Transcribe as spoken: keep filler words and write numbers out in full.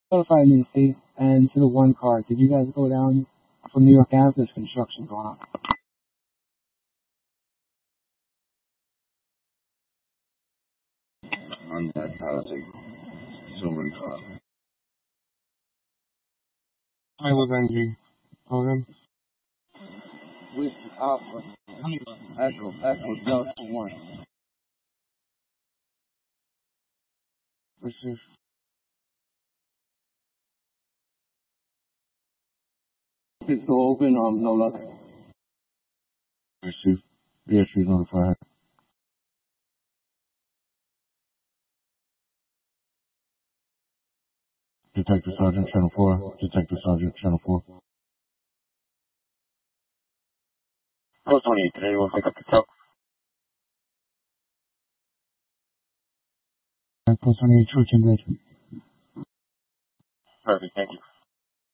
Notified me, Steve, and to the one car. Did you guys go down from New York Ave? There's construction going on. On that housing, silver car. I live N G. Hogan. With Alpha, Echo, Echo, Delta one. Receive. It's still open, um, no luck. Receive. B S U notified. Detective Sergeant, Channel four. Detective Sergeant, Channel four. Post twenty-eight, today you want to pick up the truck? Post twenty-eight, Church and Bridge. Perfect, thank you.